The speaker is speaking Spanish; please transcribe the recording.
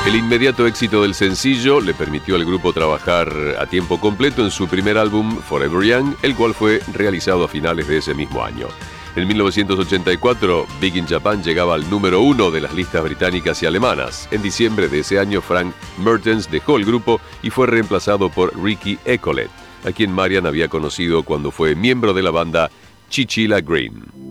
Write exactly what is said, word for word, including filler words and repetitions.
El inmediato éxito del sencillo le permitió al grupo trabajar a tiempo completo en su primer álbum, Forever Young, el cual fue realizado a finales de ese mismo año. En mil novecientos ochenta y cuatro, Big in Japan llegaba al número uno de las listas británicas y alemanas. En diciembre de ese año, Frank Mertens dejó el grupo y fue reemplazado por Ricky Eccolet, a quien Marian había conocido cuando fue miembro de la banda Chichilla Green.